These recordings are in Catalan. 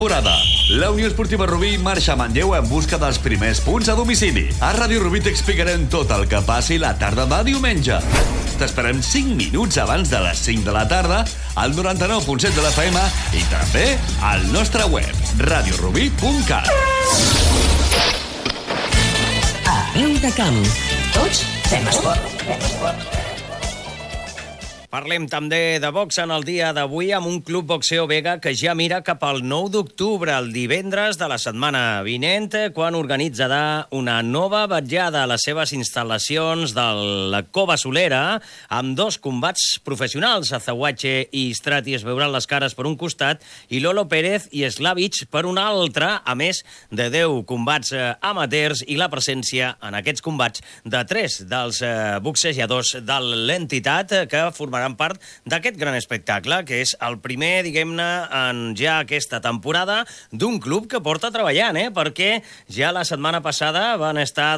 Temporada. La Unió Esportiva Rubí marxa a Manlleu en busca dels primers punts a domicili. A Ràdio Rubí t'explicarem tot el que passi la tarda de diumenge. T'esperem 5 minuts abans de les 5 de la tarda al 99.7 de l'FM i també al nostre web radiorubí.cat. A peu de camp. Tots fem esport. Parlem també de box en el dia d'avui amb un Club Boxeo Vega que ja mira cap al 9 d'octubre, el divendres de la setmana vinent, quan organitzarà una nova vetllada a les seves instal·lacions de la Cova Solera, amb 2 combats professionals. Azahuache i Strati es veuran les cares per un costat i Lolo Pérez i Slavic per un altre, a més de 10 combats amateurs i la presència en aquests combats de 3 dels boxejadors de l'entitat que formaran part d'aquest gran espectacle, que és el primer, diguem-ne, en ja aquesta temporada d'un club que porta treballant, perquè ja la setmana passada van estar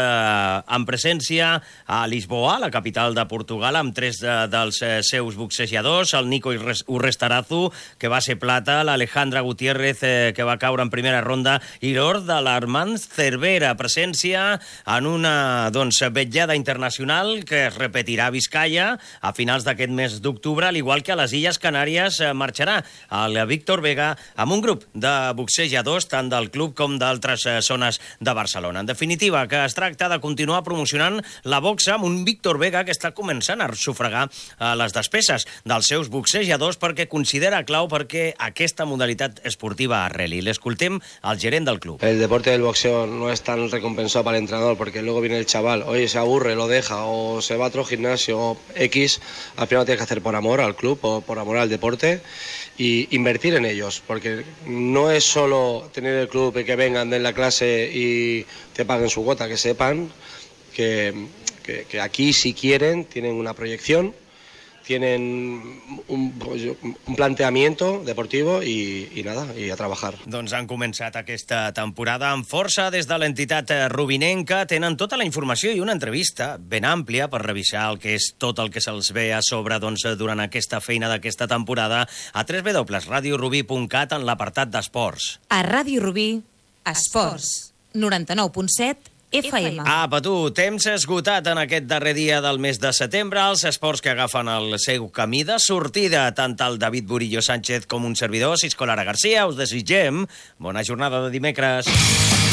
en presència a Lisboa, la capital de Portugal, amb 3 dels seus boxejadors, el Nico Urrestarazu, que va ser plata, l'Alejandra Gutiérrez, que va caure en primera ronda, i l'or de l'Armand Cervera, presència en una vetllada internacional que es repetirà a Vizcaya a finals d'aquest mes d'octubre, al igual que a les Illes Canàries marxarà el Víctor Vega amb un grup de boxejadors tant del club com d'altres zones de Barcelona. En definitiva, que es tracta de continuar promocionant la boxa amb un Víctor Vega que està començant a sufragar les despeses dels seus boxejadors perquè considera clau perquè aquesta modalitat esportiva arreli. L'escoltem al gerent del club. El deporte del boxeo no es tan recompensado para el entrenador porque luego viene el chaval, oye, se aburre, lo deja o se va a otro gimnasio X. Al final tienes que hacer por amor al club o por amor al deporte y invertir en ellos, porque no es solo tener el club y que vengan, den la clase y te paguen su cuota, que sepan que aquí si quieren tienen una proyección, tienen un planteamiento deportivo i nada, i a treballar. Doncs han començat aquesta temporada amb força des de l'entitat rubinenca. Tenen tota la informació i una entrevista ben àmplia per revisar el que és tot el que se'ls ve a sobre durant aquesta feina d'aquesta temporada a www.radiorubí.cat en l'apartat d'esports. A Ràdio Rubí, esports, 99.7 FM. Apa, tu, temps esgotat en aquest darrer dia del mes de setembre, els esports que agafen el seu camí de sortida. Tant el David Burillo Sánchez com un servidor, Cisco Lara Garcia, us desitgem bona jornada de dimecres.